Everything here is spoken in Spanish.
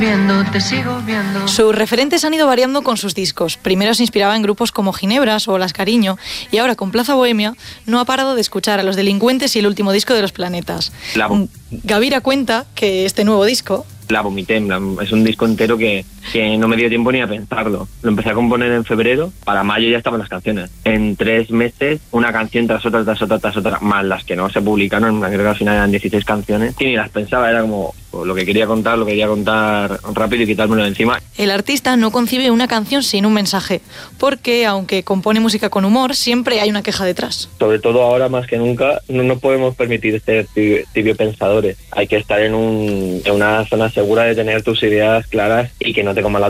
Te sigo viendo. Sus referentes han ido variando con sus discos. Primero se inspiraba en grupos como Ginebras o Las Cariño, y ahora con Plaza Bohemia no ha parado de escuchar a Los Delincuentes y el último disco de Los Planetas. Gavira cuenta que este nuevo disco... La vomité, es un disco entero que no me dio tiempo ni a pensarlo. Lo empecé a componer en febrero, para mayo ya estaban las canciones. En 3 meses, una canción tras otra, más las que no se publicaron, creo que al final eran 16 canciones, y ni las pensaba, era como lo que quería contar rápido y quitármelo de encima. El artista no concibe una canción sin un mensaje, porque aunque compone música con humor, siempre hay una queja detrás. Sobre todo ahora más que nunca, no nos podemos permitir ser tibio pensadores. Hay que estar en una zona segura de tener tus ideas claras y que no te coman la